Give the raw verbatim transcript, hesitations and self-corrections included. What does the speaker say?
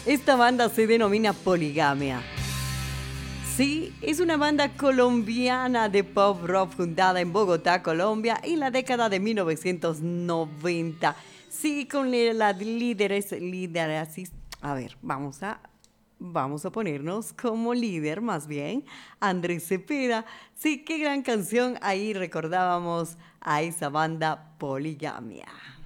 Esta banda se denomina Poligamia. Sí, es una banda colombiana de pop rock fundada en Bogotá, Colombia, en la década de mil novecientos noventa. Sí, con la líderes, líderes, a ver, vamos a, vamos a ponernos como líder más bien, Andrés Cepeda. Sí, qué gran canción, ahí recordábamos a esa banda Poligamia.